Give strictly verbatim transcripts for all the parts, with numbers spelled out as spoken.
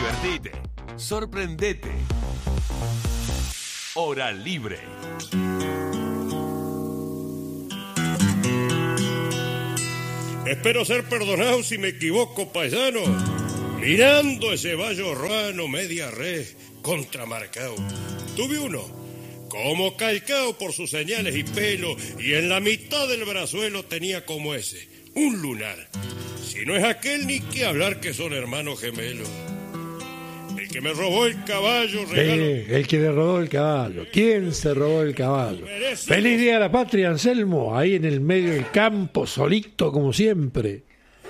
Divertite, sorprendete. Hora libre. Espero ser perdonado si me equivoco, paisano. Mirando ese vallo ruano media res contramarcado, tuve uno como calcao por sus señales y pelo, y en la mitad del brazuelo tenía como ese, un lunar. Si no es aquel, ni que hablar que son hermanos gemelos. El que me robó el caballo, regalo. Sí, el que le robó el caballo. ¿Quién se robó el caballo? Feliz día a la patria, Anselmo, ahí en el medio del campo, solito como siempre.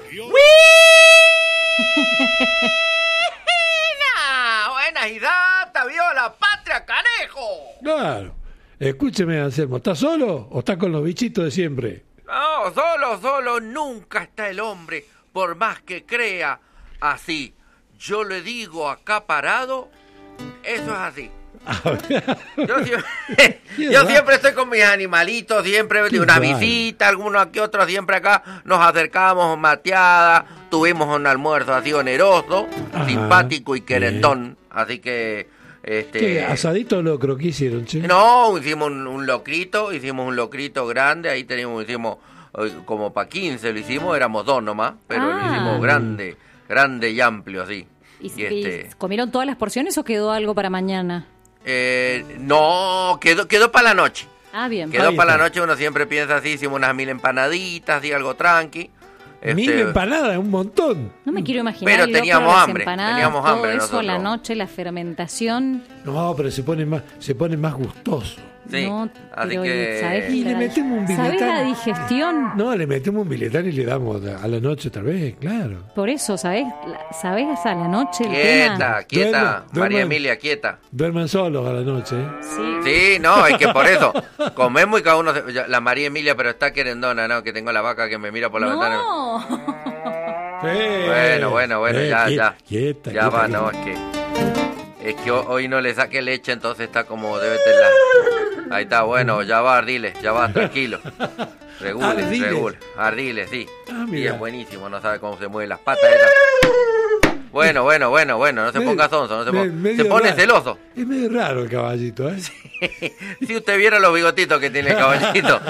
Buena idea, vio la patria, canejo. Claro. Escúcheme, Anselmo, ¿estás solo o estás con los bichitos de siempre? No, solo, solo nunca está el hombre, por más que crea así. Yo le digo acá parado, eso es así. Yo, siempre, yo siempre estoy con mis animalitos, siempre de una visita, algunos aquí, otros siempre acá. Nos acercamos, mateada, tuvimos un almuerzo así oneroso, ajá, simpático y querendón, así que... Este, ¿Qué? ¿Asadito o locro? ¿Qué hicieron, che? No, hicimos un, un locrito, hicimos un locrito grande, ahí teníamos, hicimos como para quince, lo hicimos, éramos dos nomás, pero ah. lo hicimos grande, grande y amplio, así. ¿Y, y, este, ¿y comieron todas las porciones o quedó algo para mañana? Eh, no, quedó, quedó para la noche. Ah, bien. Quedó para la noche, uno siempre piensa así, hicimos unas mil empanaditas, y algo tranqui. Este, mil empanadas, un montón. No me quiero imaginar. Pero teníamos hambre, teníamos todo hambre eso nosotros. A la noche, la fermentación. No, pero se pone más, se pone más gustoso. Sí, no, así que... ¿sabés y le metemos un biletán. ¿Sabés la digestión? No, le metemos un biletán y le damos a la noche otra vez, claro. Por eso, ¿sabés? ¿Sabés a la noche el Quieta, tema? quieta, duerman, María duerman, Emilia, quieta. Duerman solos a la noche, ¿eh? Sí. Sí, no, es que por eso comemos y cada uno... Se, la María Emilia, pero está querendona, ¿no? Que tengo la vaca que me mira por la no. ventana. Eh, bueno, bueno, bueno, eh, ya, quieta, ya. Quieta, ya quieta, va, quieta. no, es que... Es que hoy no le saqué leche, entonces está como debe tener. Ahí está, bueno, ya va, Ardiles, ya va, tranquilo. Regule, Ardiles. regule. Ardiles, sí. Ah, y mira. es buenísimo, no sabe cómo se mueven las patas. Esta. Bueno, bueno, bueno, bueno, no se ponga sonso, no se, Me- ponga, medio se pone raro. celoso. Es medio raro el caballito, ¿eh? Si usted viera los bigotitos que tiene el caballito.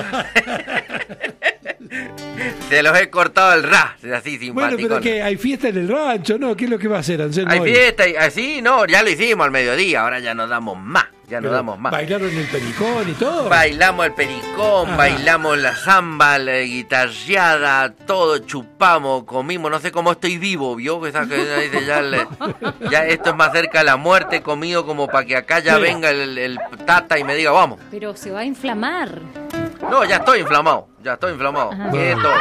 Se los he cortado al ras, así simpático. Bueno, pero que hay fiesta en el rancho, ¿no? ¿Qué es lo que va a hacer, Anselmo? Hay hoy? fiesta, y así, no, ya lo hicimos al mediodía, ahora ya nos damos más, ya nos Pero damos más. ¿Bailaron el pericón y todo? Bailamos el pericón, Ajá. bailamos la zamba, la guitarreada, todo chupamos, comimos, no sé cómo estoy vivo, ¿vio? Esa que dice, ya, le- ya esto es más cerca de la muerte, comido como para que acá ya Mira. venga el, el tata y me diga, vamos. Pero se va a inflamar. No, ya estoy inflamado, ya estoy inflamado. Ajá. Quieto.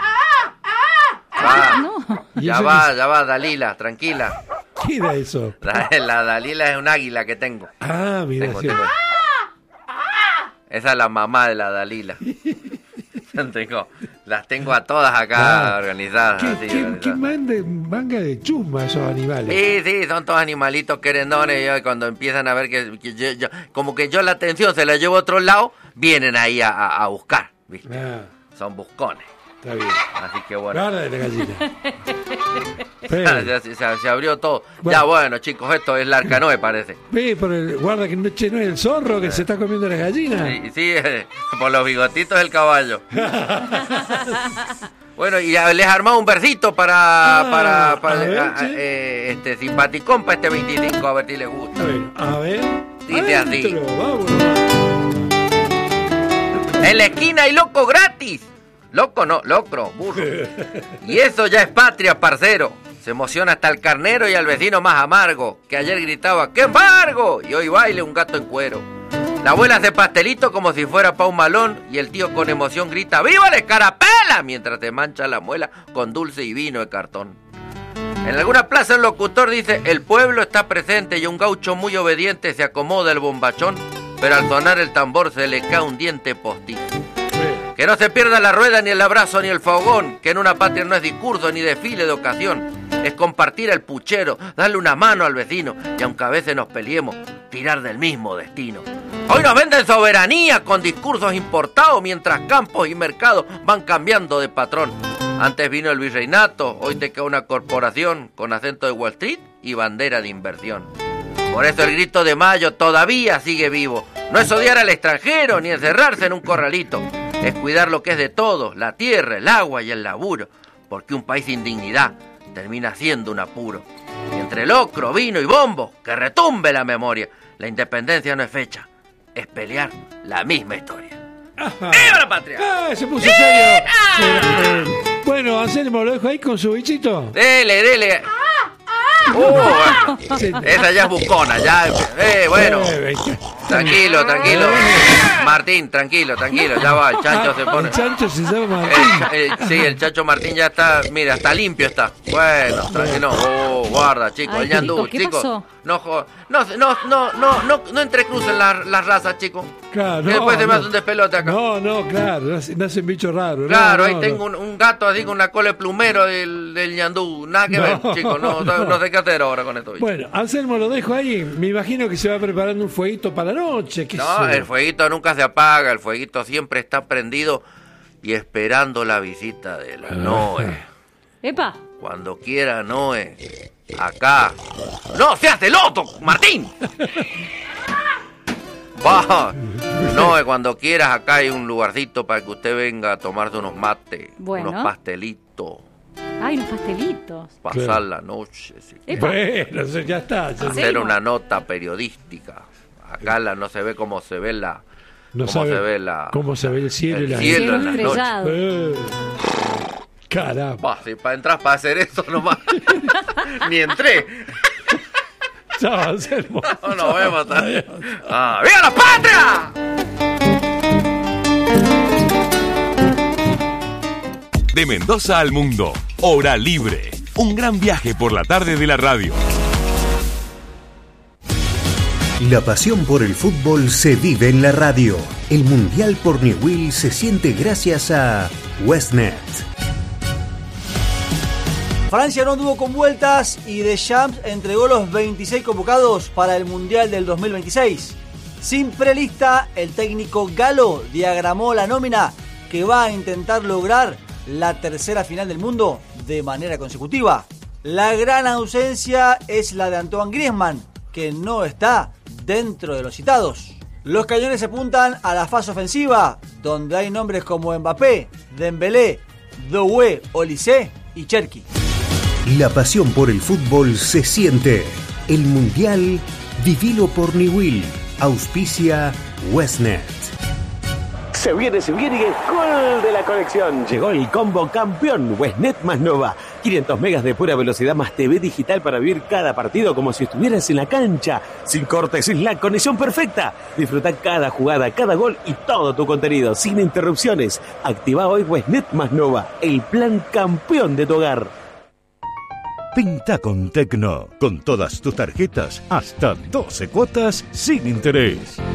Va, No. ¿Y ya eso va, qué- ya va, Dalila, tranquila. ¿Qué era eso? La, la Dalila es un águila que tengo. Ah, mira, Tengo, sí. tengo. Esa es la mamá de la Dalila. Tengo, las tengo a todas acá Ah. organizadas. ¿Qué, así, qué, organizadas. qué manga, manga de chusma esos animales? Sí, sí, son todos animalitos querendones, y cuando empiezan a ver que, que yo, yo- como que yo la atención se la llevo a otro lado, vienen ahí a, a- a buscar, ¿viste? Ah, Son buscones. está bien. Así que bueno. Guarda de la gallina. Ya, Pero, ya se, se- se abrió todo. Bueno. Ya bueno, chicos, esto es la Arcanoe, parece. ve, por el, guarda que no, che, no es el zorro que se está comiendo la gallina. Sí, sí, eh, por los bigotitos del caballo. Bueno, y ya les armado un versito para, Ah, para, para a ver, a- che. eh, este simpaticón para este veinticinco, a ver si les gusta. A ver, a ver. Dice así. Adentro, vámonos. En la esquina hay loco gratis. Loco no, locro, burro. Y eso ya es patria, parcero. Se emociona hasta el carnero y al vecino más amargo, que ayer gritaba, ¡qué embargo! Y hoy baile un gato en cuero. La abuela hace pastelito como si fuera pa' un malón, y el tío con emoción grita, ¡viva la escarapela! Mientras te mancha la muela con dulce y vino de cartón. En alguna plaza el locutor dice, el pueblo está presente y un gaucho muy obediente se acomoda el bombachón, pero al sonar el tambor se le cae un diente postizo. Que no se pierda la rueda, ni el abrazo, ni el fogón, que en una patria no es discurso ni desfile de ocasión. Es compartir el puchero, darle una mano al vecino, y aunque a veces nos peleemos, tirar del mismo destino. Hoy nos venden soberanía con discursos importados, mientras campos y mercados van cambiando de patrón. Antes vino el virreinato, hoy te queda una corporación con acento de Wall Street y bandera de inversión. Por eso el grito de mayo todavía sigue vivo. No es odiar al extranjero ni encerrarse en un corralito. Es cuidar lo que es de todos, la tierra, el agua y el laburo. Porque un país sin dignidad termina siendo un apuro. Y entre locro, vino y bombo, que retumbe la memoria. La independencia no es fecha, es pelear la misma historia. Ajá. ¡Viva la patria! Ah, se puso serio. Eh, eh, bueno, Anselmo, ¿lo dejo ahí con su bichito? Dele, dele. Uh, esa ya es buscona, ya. Eh, bueno. Tranquilo, tranquilo. Martín, tranquilo, tranquilo. Ya va, el chancho se pone. El chancho se llama Martín. El, el, sí, el chancho Martín ya está, mira, está limpio está. Bueno, tranquilo. Oh, guarda, chicos. Ay, El ñandú, ¿qué chicos. pasó? No, no, no, no, no, no, no entrecrucen las las razas, chicos. Claro, Que no, después se me no. hace un despelote acá. No, no, claro, nacen nace bichos raros. Claro, no, ahí no, tengo no. un, un gato así con una cola de plumero del, del ñandú. Nada que No, ver, chicos. No, no. no. no sé qué hacer ahora con esto. Bueno, Anselmo, lo dejo ahí. Me imagino que se va preparando un fueguito para la noche. ¿Qué No, sé? el fueguito nunca se apaga, el fueguito siempre está prendido y esperando la visita de la Noe. Epa. Cuando quiera Noe, acá. ¡No seas celoso, Martín! Va, Noe, cuando quieras, acá hay un lugarcito para que usted venga a tomarse unos mates, Bueno. unos pastelitos, Ay, unos pastelitos. pasar Claro. la noche, sí. Epa. Bueno, eso ya está. ya- ¿Sí? Hacer una nota periodística. Acá la, no se ve como se ve la... No cómo sabe se ve la... cómo se ve el cielo el y la cielo Cielo en la noche. estrellado. Eh, caramba. Bah, si para entrar para hacer eso nomás. Ni entré. Chao, Anselmo. No, nos vemos. Ah, ¡viva la patria! De Mendoza al mundo, Hora Libre. Un gran viaje por la tarde de la radio. La pasión por el fútbol se vive en la radio. El Mundial por Newell se siente gracias a Westnet. Francia no anduvo con vueltas y Deschamps entregó los veintiséis convocados para el Mundial del dos mil veintiséis. Sin prelista, el técnico galo diagramó la nómina que va a intentar lograr la tercera final del mundo de manera consecutiva. La gran ausencia es la de Antoine Griezmann, que no está dentro de los citados. Los cañones se apuntan a la fase ofensiva, donde hay nombres como Mbappé, Dembélé, Doué, Olise y Cherki. La pasión por el fútbol se siente. El Mundial, vivilo por Newell. Auspicia Westnet. Se viene, se viene el gol de la conexión. Llegó el combo campeón Westnet más Nova. quinientos megas de pura velocidad más T V digital para vivir cada partido como si estuvieras en la cancha. Sin cortes, es la conexión perfecta. Disfruta cada jugada, cada gol y todo tu contenido sin interrupciones. Activa hoy Westnet más Nova, el plan campeón de tu hogar. Pinta con Tecno, con todas tus tarjetas hasta doce cuotas sin interés.